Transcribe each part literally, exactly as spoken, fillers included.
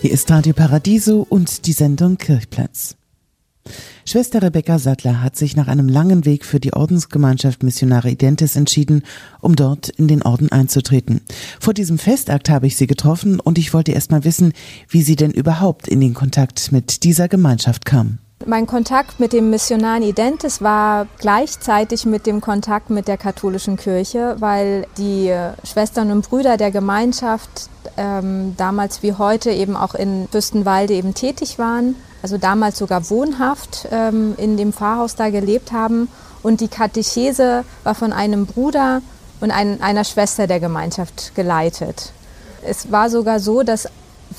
Hier ist Radio Paradiso und die Sendung Kirchplatz. Schwester Rebecca Sattler hat sich nach einem langen Weg für die Ordensgemeinschaft Missionare Identes entschieden, um dort in den Orden einzutreten. Vor diesem Festakt habe ich sie getroffen und ich wollte erst mal wissen, wie sie denn überhaupt in den Kontakt mit dieser Gemeinschaft kam. Mein Kontakt mit dem Missionaren Identes war gleichzeitig mit dem Kontakt mit der katholischen Kirche, weil die Schwestern und Brüder der Gemeinschaft ähm, damals wie heute eben auch in Fürstenwalde eben tätig waren, also damals sogar wohnhaft ähm, in dem Pfarrhaus da gelebt haben. Und die Katechese war von einem Bruder und ein, einer Schwester der Gemeinschaft geleitet. Es war sogar so, dass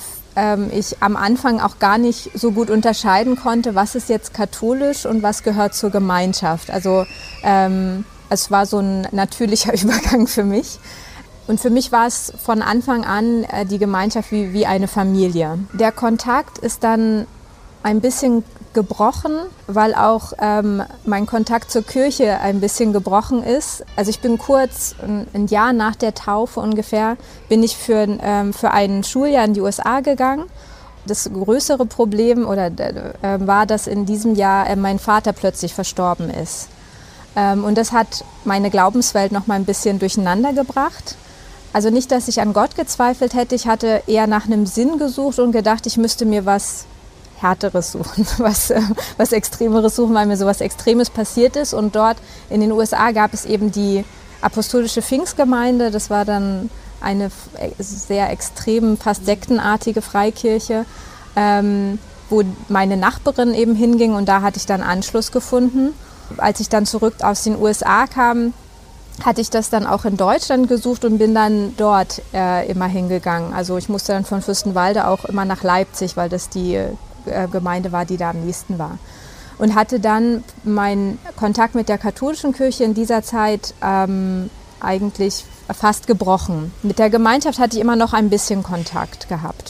ich am Anfang auch gar nicht so gut unterscheiden konnte, was ist jetzt katholisch und was gehört zur Gemeinschaft. Also ähm, es war so ein natürlicher Übergang für mich. Und für mich war es von Anfang an äh, die Gemeinschaft wie, wie eine Familie. Der Kontakt ist dann ein bisschen gebrochen, weil auch ähm, mein Kontakt zur Kirche ein bisschen gebrochen ist. Also ich bin kurz, ein, ein Jahr nach der Taufe ungefähr, bin ich für, ähm, für ein Schuljahr in die U S A gegangen. Das größere Problem oder, äh, war, dass in diesem Jahr äh, mein Vater plötzlich verstorben ist. Ähm, und das hat meine Glaubenswelt noch mal ein bisschen durcheinander gebracht. Also nicht, dass ich an Gott gezweifelt hätte, ich hatte eher nach einem Sinn gesucht und gedacht, ich müsste mir was Härteres suchen, was, was Extremeres suchen, weil mir sowas Extremes passiert ist. Und dort in den U S A gab es eben die apostolische Pfingstgemeinde. Das war dann eine sehr extrem, fast sektenartige Freikirche, ähm, wo meine Nachbarin eben hinging und da hatte ich dann Anschluss gefunden. Als ich dann zurück aus den U S A kam, hatte ich das dann auch in Deutschland gesucht und bin dann dort äh, immer hingegangen. Also ich musste dann von Fürstenwalde auch immer nach Leipzig, weil das die Gemeinde war, die da am nächsten war. Und hatte dann meinen Kontakt mit der katholischen Kirche in dieser Zeit ähm, eigentlich fast gebrochen. Mit der Gemeinschaft hatte ich immer noch ein bisschen Kontakt gehabt.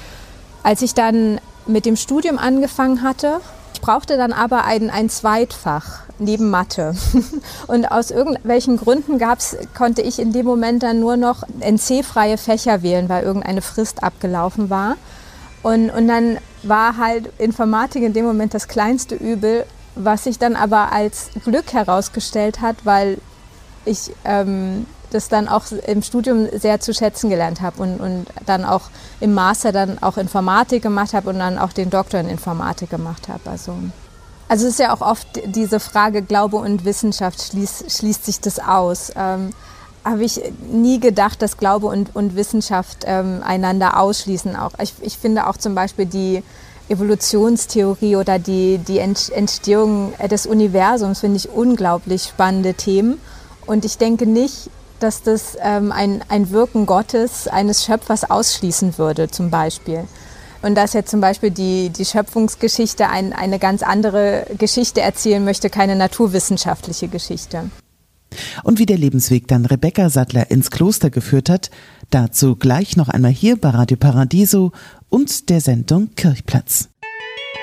Als ich dann mit dem Studium angefangen hatte, ich brauchte dann aber ein, ein Zweitfach neben Mathe. Und aus irgendwelchen Gründen gab's, konnte ich in dem Moment dann nur noch N C-freie Fächer wählen, weil irgendeine Frist abgelaufen war. Und, und dann war halt Informatik in dem Moment das kleinste Übel, was sich dann aber als Glück herausgestellt hat, weil ich ähm, das dann auch im Studium sehr zu schätzen gelernt habe und, und dann auch im Master dann auch Informatik gemacht habe und dann auch den Doktor in Informatik gemacht habe. Also, also es ist ja auch oft diese Frage, Glaube und Wissenschaft, schließt, schließt sich das aus? Ähm, habe ich nie gedacht, dass Glaube und, und Wissenschaft ähm, einander ausschließen. Auch ich, ich finde auch zum Beispiel die Evolutionstheorie oder die, die Entstehung des Universums finde ich unglaublich spannende Themen. Und ich denke nicht, dass das ähm, ein, ein Wirken Gottes, eines Schöpfers ausschließen würde zum Beispiel. Und dass jetzt zum Beispiel die, die Schöpfungsgeschichte ein, eine ganz andere Geschichte erzählen möchte, keine naturwissenschaftliche Geschichte. Und wie der Lebensweg dann Rebecca Sattler ins Kloster geführt hat, dazu gleich noch einmal hier bei Radio Paradiso und der Sendung Kirchplatz.